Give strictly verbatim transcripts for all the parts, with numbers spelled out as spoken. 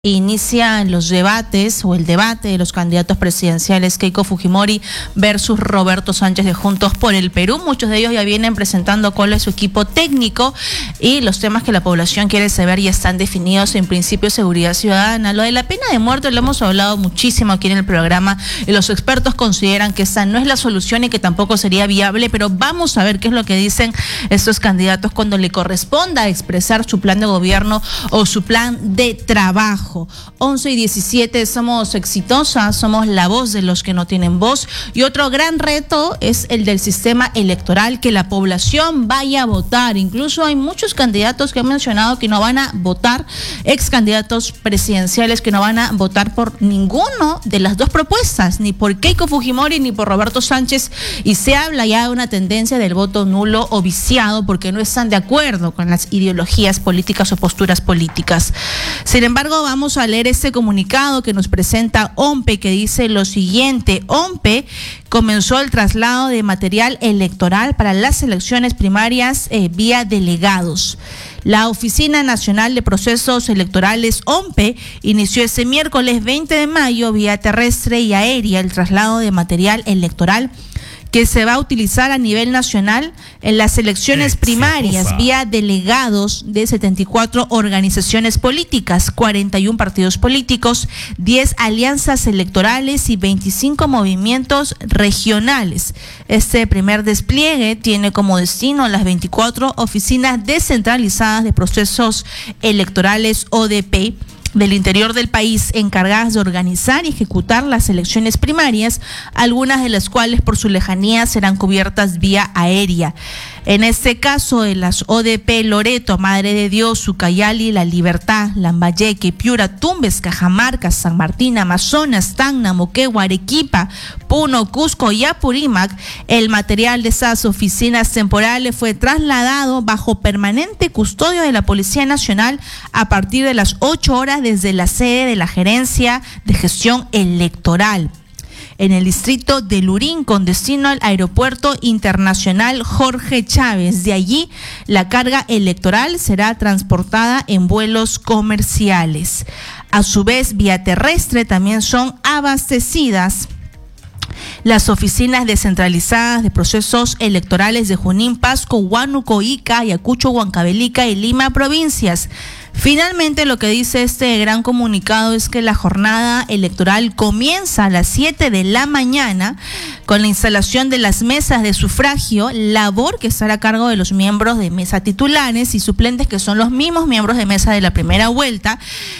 Inicia los debates o el debate de los candidatos presidenciales Keiko Fujimori versus Roberto Sánchez de Juntos por el Perú. Muchos de ellos ya vienen presentando cuál es su equipo técnico y los temas que la población quiere saber ya están definidos en principio de seguridad ciudadana. Lo de la pena de muerte lo hemos hablado muchísimo aquí en el programa y los expertos consideran que esa no es la solución y que tampoco sería viable, pero vamos a ver qué es lo que dicen estos candidatos cuando le corresponda expresar su plan de gobierno o su plan de trabajo. once y diecisiete, somos exitosas, somos la voz de los que no tienen voz, y otro gran reto es el del sistema electoral, que la población vaya a votar. Incluso hay muchos candidatos que han mencionado que no van a votar, ex candidatos presidenciales que no van a votar por ninguno de las dos propuestas, ni por Keiko Fujimori ni por Roberto Sánchez, y se habla ya de una tendencia del voto nulo o viciado porque no están de acuerdo con las ideologías políticas o posturas políticas. Sin embargo, vamos Vamos a leer este comunicado que nos presenta OMPE, que dice lo siguiente. OMPE comenzó el traslado de material electoral para las elecciones primarias eh, vía delegados. La Oficina Nacional de Procesos Electorales, OMPE, inició este miércoles veinte de mayo vía terrestre y aérea el traslado de material electoral que se va a utilizar a nivel nacional en las elecciones primarias vía delegados de setenta y cuatro organizaciones políticas, cuarenta y uno partidos políticos, diez alianzas electorales y veinticinco movimientos regionales. Este primer despliegue tiene como destino las veinticuatro oficinas descentralizadas de procesos electorales O D P del interior del país, encargadas de organizar y ejecutar las elecciones primarias, algunas de las cuales por su lejanía serán cubiertas vía aérea. En este caso, en las O D P Loreto, Madre de Dios, Ucayali, La Libertad, Lambayeque, Piura, Tumbes, Cajamarca, San Martín, Amazonas, Tacna, Moquegua, Arequipa, Puno, Cusco y Apurímac, el material de esas oficinas temporales fue trasladado bajo permanente custodio de la Policía Nacional a partir de las ocho horas desde la sede de la Gerencia de Gestión Electoral en el distrito de Lurín, con destino al Aeropuerto Internacional Jorge Chávez. De allí, la carga electoral será transportada en vuelos comerciales. A su vez, vía terrestre también son abastecidas las oficinas descentralizadas de procesos electorales de Junín, Pasco, Huánuco, Ica, Ayacucho, Huancavelica y Lima provincias. Finalmente, lo que dice este gran comunicado es que la jornada electoral comienza a las siete de la mañana con la instalación de las mesas de sufragio, labor que estará a cargo de los miembros de mesa titulares y suplentes, que son los mismos miembros de mesa de la primera vuelta,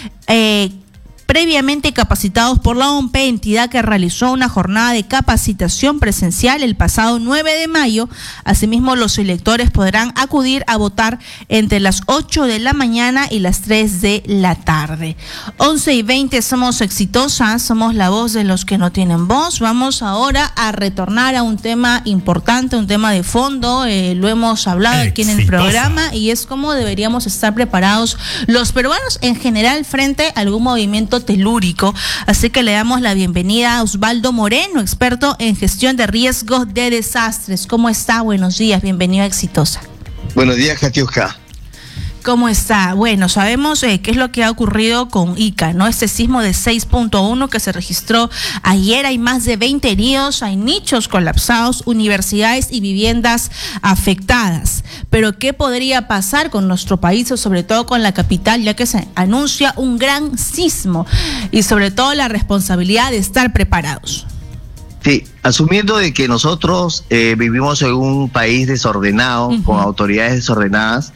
eh, previamente capacitados por la OMPE, entidad que realizó una jornada de capacitación presencial el pasado nueve de mayo. Asimismo, los electores podrán acudir a votar entre las ocho de la mañana y las tres de la tarde. once y veinte, somos exitosas, somos la voz de los que no tienen voz. Vamos ahora a retornar a un tema importante, un tema de fondo, eh, lo hemos hablado aquí en el programa, y es cómo deberíamos estar preparados los peruanos en general frente a algún movimiento telúrico. Así que le damos la bienvenida a Osvaldo Moreno, experto en gestión de riesgos de desastres. ¿Cómo está? Buenos días, bienvenido a Exitosa. Buenos días, Katiuska. ¿Cómo está? Bueno, sabemos eh, qué es lo que ha ocurrido con Ica, ¿no? Este sismo de seis punto uno que se registró ayer, hay más de veinte heridos, hay nichos colapsados, universidades y viviendas afectadas. Pero ¿qué podría pasar con nuestro país, o sobre todo con la capital, ya que se anuncia un gran sismo y sobre todo la responsabilidad de estar preparados? Sí, asumiendo de que nosotros eh, vivimos en un país desordenado, uh-huh. con autoridades desordenadas,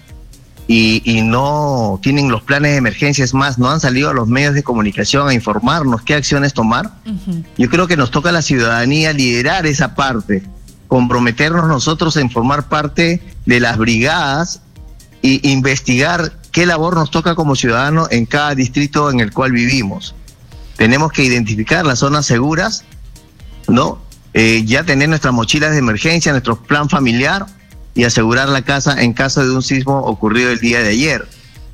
Y, y no tienen los planes de emergencia, es más, no han salido a los medios de comunicación a informarnos qué acciones tomar. Uh-huh. Yo creo que nos toca a la ciudadanía liderar esa parte, comprometernos nosotros en formar parte de las brigadas e investigar qué labor nos toca como ciudadanos en cada distrito en el cual vivimos. Tenemos que identificar las zonas seguras, ¿no? Eh, ya tener nuestras mochilas de emergencia, nuestro plan familiar, y asegurar la casa en caso de un sismo ocurrido el día de ayer.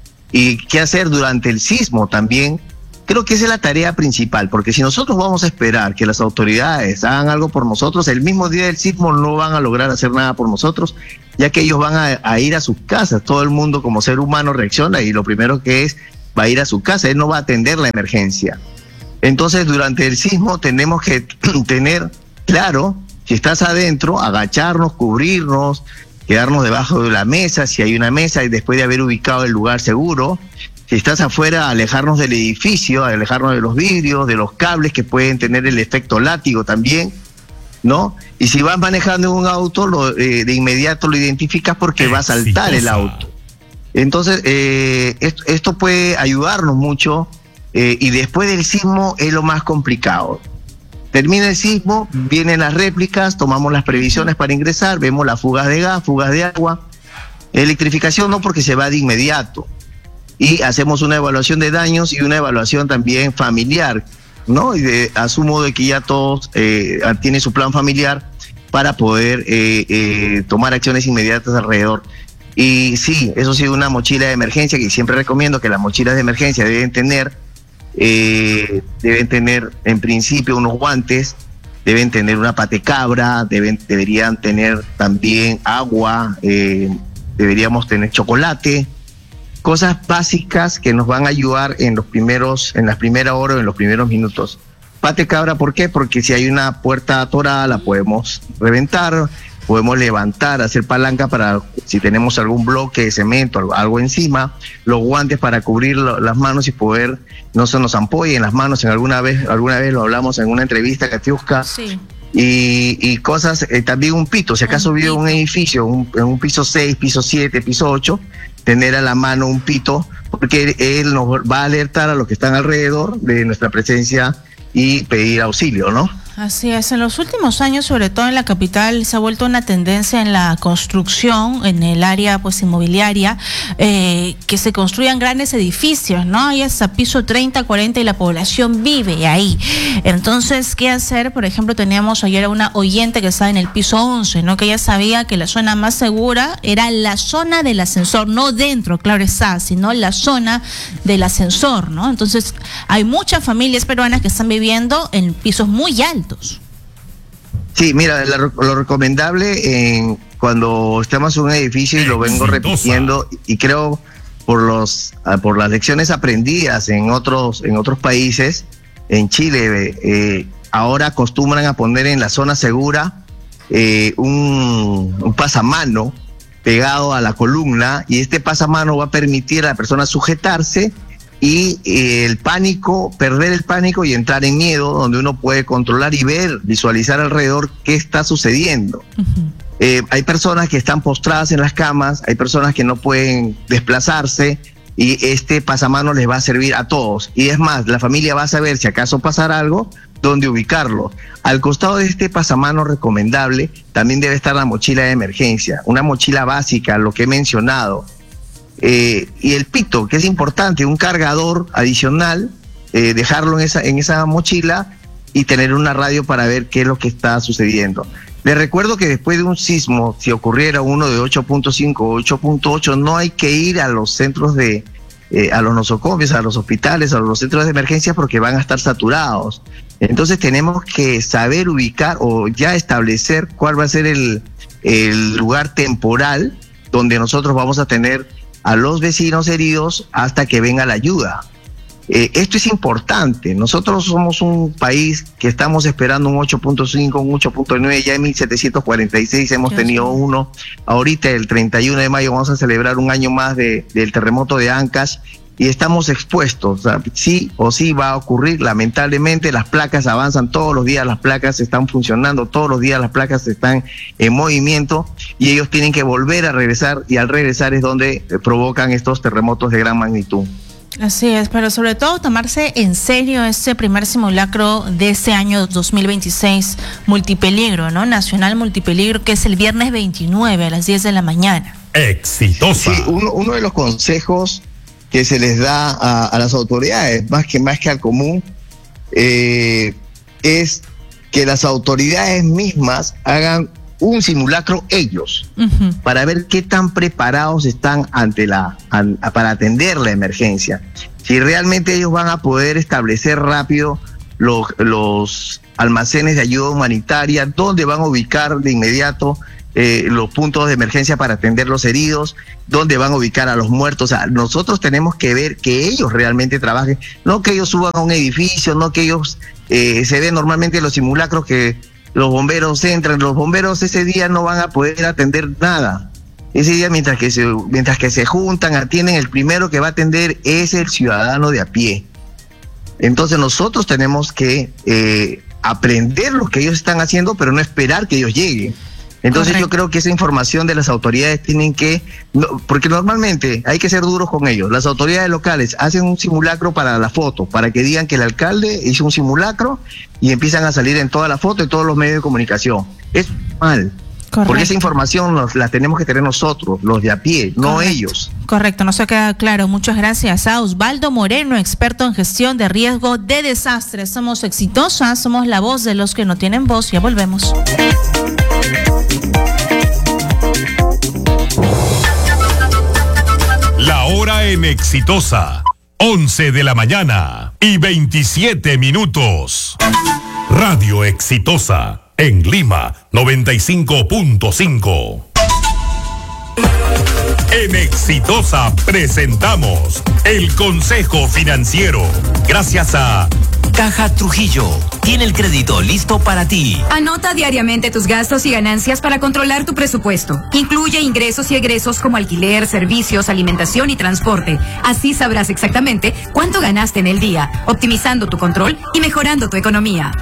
¿Y qué hacer durante el sismo también? Creo que esa es la tarea principal, porque si nosotros vamos a esperar que las autoridades hagan algo por nosotros, el mismo día del sismo no van a lograr hacer nada por nosotros, ya que ellos van a, a ir a sus casas. Todo el mundo como ser humano reacciona, y lo primero que es va a ir a su casa, él no va a atender la emergencia. Entonces, durante el sismo tenemos que tener claro, si estás adentro, agacharnos, cubrirnos, quedarnos debajo de la mesa, si hay una mesa, y después de haber ubicado el lugar seguro. Si estás afuera, alejarnos del edificio, alejarnos de los vidrios, de los cables que pueden tener el efecto látigo también, ¿no? Y si vas manejando en un auto, lo, eh, de inmediato lo identificas porque va a saltar el auto. Entonces, eh, esto, esto puede ayudarnos mucho, eh, y después del sismo es lo más complicado. Termina el sismo, vienen las réplicas, tomamos las previsiones para ingresar, vemos las fugas de gas, fugas de agua, electrificación no, porque se va de inmediato. Y hacemos una evaluación de daños y una evaluación también familiar, ¿no? Y de, asumo de que ya todos eh, tienen su plan familiar para poder eh, eh, tomar acciones inmediatas alrededor. Y sí, eso sí, una mochila de emergencia, que siempre recomiendo que las mochilas de emergencia deben tener, eh, deben tener en principio unos guantes, deben tener una patecabra, deben, deberían tener también agua, eh, deberíamos tener chocolate, cosas básicas que nos van a ayudar en los primeros, en las primeras horas, en los primeros minutos. Patecabra, ¿por qué? Porque si hay una puerta atorada la podemos reventar, podemos levantar, hacer palanca para si tenemos algún bloque de cemento, algo, algo encima, los guantes para cubrir lo, las manos y poder no se nos ampollen las manos. En alguna vez, alguna vez lo hablamos en una entrevista, Katiuska. Sí. Y, y cosas, eh, también un pito, si acaso vive en un edificio, un, en un piso seis, piso siete, piso ocho, tener a la mano un pito, porque él nos va a alertar a los que están alrededor de nuestra presencia y pedir auxilio, ¿no? Así es, en los últimos años, sobre todo en la capital, se ha vuelto una tendencia en la construcción, en el área pues inmobiliaria, eh, que se construyan grandes edificios, ¿no? Hay hasta piso treinta, cuarenta y la población vive ahí. Entonces, ¿qué hacer? Por ejemplo, teníamos ayer a una oyente que estaba en el piso once, ¿no? Que ella sabía que la zona más segura era la zona del ascensor, no dentro, claro está, sino la zona del ascensor, ¿no? Entonces, hay muchas familias peruanas que están viviendo en pisos muy altos. Sí, mira, la, lo recomendable en, cuando estamos en un edificio, y lo vengo repitiendo, y creo por los por las lecciones aprendidas en otros en otros países, en Chile, eh, ahora acostumbran a poner en la zona segura eh, un, un pasamano pegado a la columna, y este pasamano va a permitir a la persona sujetarse y eh, el pánico, perder el pánico y entrar en miedo, donde uno puede controlar y ver, visualizar alrededor qué está sucediendo. Uh-huh. Eh, hay personas que están postradas en las camas, hay personas que no pueden desplazarse, y este pasamano les va a servir a todos. Y es más, la familia va a saber, si acaso pasara algo, dónde ubicarlo. Al costado de este pasamano recomendable también debe estar la mochila de emergencia, una mochila básica, lo que he mencionado. Eh, y el pito, que es importante, un cargador adicional, eh, dejarlo en esa, en esa mochila, y tener una radio para ver qué es lo que está sucediendo. Les recuerdo que después de un sismo, si ocurriera uno de ocho punto cinco o ocho punto ocho, no hay que ir a los centros de, eh, a los nosocomios, a los hospitales, a los centros de emergencia, porque van a estar saturados. Entonces tenemos que saber ubicar o ya establecer cuál va a ser el, el lugar temporal donde nosotros vamos a tener a los vecinos heridos hasta que venga la ayuda. Eh, esto es importante. Nosotros somos un país que estamos esperando un ocho punto cinco, un ocho punto nueve, ya en mil setecientos cuarenta y seis hemos tenido uno. Ahorita el treinta y uno de mayo vamos a celebrar un año más de, del terremoto de Ancash, y estamos expuestos. O sea, sí o sí va a ocurrir. Lamentablemente las placas avanzan todos los días, las placas están funcionando todos los días, las placas están en movimiento, y ellos tienen que volver a regresar, y al regresar es donde provocan estos terremotos de gran magnitud. Así es, pero sobre todo tomarse en serio este primer simulacro de este año dos mil veintiséis, multipeligro, ¿no? Nacional multipeligro, que es el viernes veintinueve a las diez de la mañana. Exitosa. Sí, uno, uno de los consejos que se les da a, a las autoridades, más que más que al común, eh, es que las autoridades mismas hagan un simulacro ellos, uh-huh, para ver qué tan preparados están ante la an, para atender la emergencia. Si realmente ellos van a poder establecer rápido los, los almacenes de ayuda humanitaria, dónde van a ubicar de inmediato eh, los puntos de emergencia para atender los heridos, dónde van a ubicar a los muertos. O sea, nosotros tenemos que ver que ellos realmente trabajen, no que ellos suban a un edificio, no que ellos eh, se ven normalmente los simulacros que los bomberos entran. Los bomberos ese día no van a poder atender nada. Ese día, mientras que se, mientras que se juntan, atienden, el primero que va a atender es el ciudadano de a pie. Entonces nosotros tenemos que eh, aprender lo que ellos están haciendo, pero no esperar que ellos lleguen. Entonces Correcto. Yo creo que esa información de las autoridades tienen que, no, porque normalmente hay que ser duros con ellos. Las autoridades locales hacen un simulacro para la foto, para que digan que el alcalde hizo un simulacro y empiezan a salir en toda la foto, en todos los medios de comunicación. Es mal. Correcto. Porque esa información nos, la tenemos que tener nosotros, los de a pie, no Correcto. ellos. Correcto, no se queda claro. Muchas gracias a Osvaldo Moreno, experto en gestión de riesgo de desastres. Somos exitosas, somos la voz de los que no tienen voz. Ya volvemos. La hora en Exitosa, once de la mañana y veintisiete minutos. Radio Exitosa. En Lima, noventa y cinco punto cinco. En Exitosa presentamos el Consejo Financiero. Gracias a Caja Trujillo. Tiene el crédito listo para ti. Anota diariamente tus gastos y ganancias para controlar tu presupuesto. Incluye ingresos y egresos como alquiler, servicios, alimentación y transporte. Así sabrás exactamente cuánto ganaste en el día, optimizando tu control y mejorando tu economía.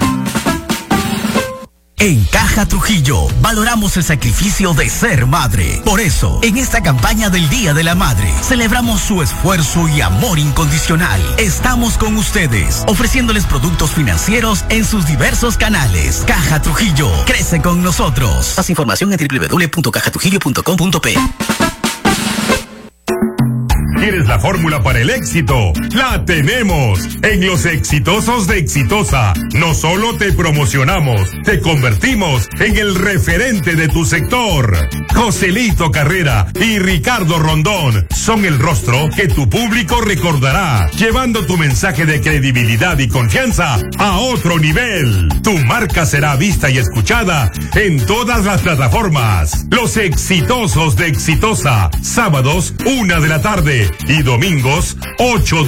En Caja Trujillo valoramos el sacrificio de ser madre. Por eso, en esta campaña del Día de la Madre, celebramos su esfuerzo y amor incondicional. Estamos con ustedes, ofreciéndoles productos financieros en sus diversos canales. Caja Trujillo, crece con nosotros. Más información en doble u doble u doble u punto caja trujillo punto com punto pe. ¿Quieres la fórmula para el éxito? ¡La tenemos! En Los Exitosos de Exitosa, no solo te promocionamos, te convertimos en el referente de tu sector. Joselito Carrera y Ricardo Rondón son el rostro que tu público recordará, llevando tu mensaje de credibilidad y confianza a otro nivel. Tu marca será vista y escuchada en todas las plataformas. Los Exitosos de Exitosa, sábados, una de la tarde y domingos, ocho de